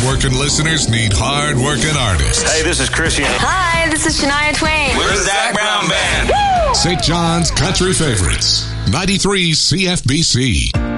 hard-working listeners need hard-working artists. Hey, this is Christian. Hi, this is Shania Twain. We're the Zach Brown Band. St. John's Country Favorites, 93 CFBC.